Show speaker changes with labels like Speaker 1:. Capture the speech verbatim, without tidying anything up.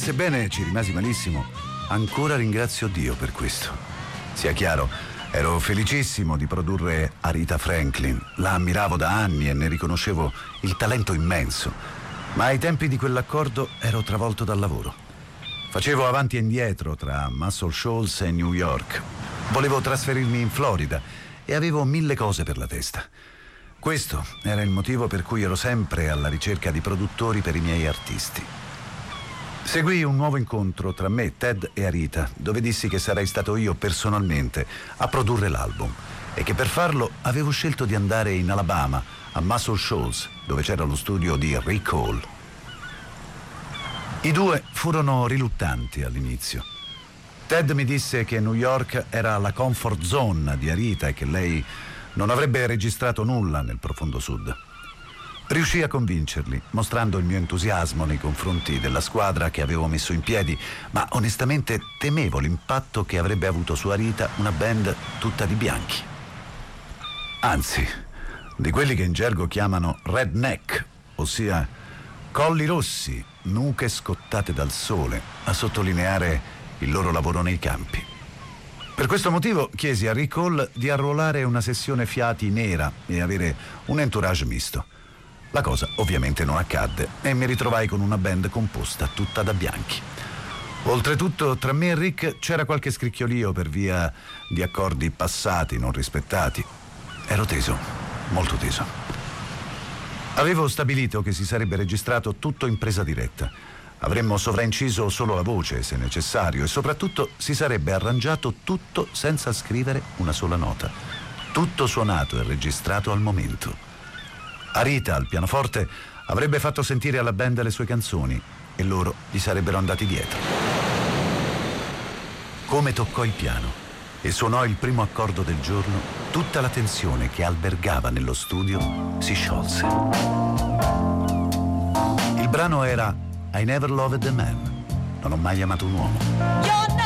Speaker 1: sebbene ci rimasi malissimo, ancora ringrazio Dio per questo. Sia chiaro, ero felicissimo di produrre Aretha Franklin, la ammiravo da anni e ne riconoscevo il talento immenso, ma ai tempi di quell'accordo ero travolto dal lavoro. Facevo avanti e indietro tra Muscle Shoals e New York. Volevo trasferirmi in Florida e avevo mille cose per la testa. Questo era il motivo per cui ero sempre alla ricerca di produttori per i miei artisti. Seguì un nuovo incontro tra me, Ted e Aretha, dove dissi che sarei stato io personalmente a produrre l'album e che per farlo avevo scelto di andare in Alabama, a Muscle Shoals, dove c'era lo studio di Rick Hall. I due furono riluttanti all'inizio. Ted mi disse che New York era la comfort zone di Aretha e che lei non avrebbe registrato nulla nel profondo sud. Riuscii a convincerli, mostrando il mio entusiasmo nei confronti della squadra che avevo messo in piedi, ma onestamente temevo l'impatto che avrebbe avuto su Aretha una band tutta di bianchi. Anzi, di quelli che in gergo chiamano redneck, ossia colli rossi, nuche scottate dal sole, a sottolineare il loro lavoro nei campi. Per questo motivo chiesi a Rick Hall di arruolare una sessione fiati nera e avere un entourage misto. La cosa ovviamente non accadde e mi ritrovai con una band composta tutta da bianchi. Oltretutto, tra me e Rick c'era qualche scricchiolio per via di accordi passati non rispettati. Ero teso, molto teso. Avevo stabilito che si sarebbe registrato tutto in presa diretta. Avremmo sovrainciso solo la voce, se necessario, e soprattutto si sarebbe arrangiato tutto senza scrivere una sola nota. Tutto suonato e registrato al momento. Aretha, al pianoforte, avrebbe fatto sentire alla band le sue canzoni e loro gli sarebbero andati dietro. Come toccò il piano e suonò il primo accordo del giorno, tutta la tensione che albergava nello studio si sciolse. Il brano era I Never Loved a Man. Non ho mai amato un uomo.